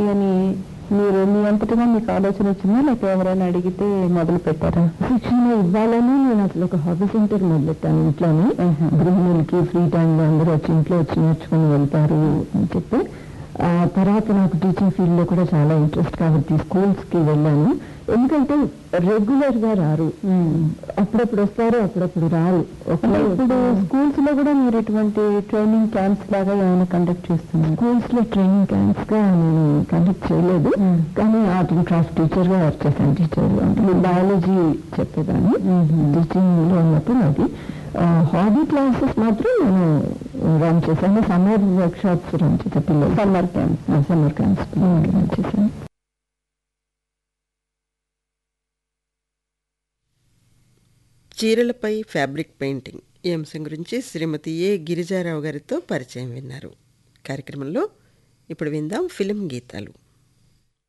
ఏంటి అని మీరు మీ అంతటిగా మీకు ఆలోచన వచ్చిందా, లేక ఎవరైనా అడిగితే మొదలు పెట్టారా? శిక్షణ ఇవ్వాలని నేను అసలు ఒక హాబీ సెంటర్ మొదలెట్టాను ఇంట్లోనే. గృహిణులకి ఫ్రీ టైంలో అందరూ వచ్చి ఇంట్లో వచ్చి నేర్చుకుని వెళ్తారు అని చెప్పి. తర్వాత నాకు టీచింగ్ ఫీల్డ్ లో కూడా చాలా ఇంట్రెస్ట్ కాబట్టి స్కూల్స్ కి వెళ్ళాను. ఎందుకంటే రెగ్యులర్ గా రారు, అప్పుడప్పుడు వస్తారు, అప్పుడప్పుడు రారు. ఇప్పుడు స్కూల్స్ లో కూడా మీరు ఇటువంటి ట్రైనింగ్ క్యాంప్స్ లాగా ఏమైనా కండక్ట్ చేస్తున్నారు? స్కూల్స్ లో ట్రైనింగ్ క్యాంప్స్ గా నేను కండక్ట్ చేయలేదు, కానీ ఆర్ట్ అండ్ క్రాఫ్ట్ టీచర్ గా వర్క్ చేశాను. టీచర్ గా అంటే బయాలజీ చెప్పేదాన్ని టీచింగ్ లో ఉన్నప్పుడు. అది హాబీ క్లాసెస్ మాత్రం నేను రన్ చేశాను. సమ్మర్ వర్క్ షాప్స్ రన్ చేశాను పిల్లలు. సమ్మర్ క్యాంప్స్ రన్ చేశాను. చీరలపై ఫ్యాబ్రిక్ పెయింటింగ్ ఈ అంశం గురించి శ్రీమతి ఏ గిరిజారావు గారితో పరిచయం విన్నారు. కార్యక్రమంలో ఇప్పుడు విందాం ఫిలిం గీతాలు.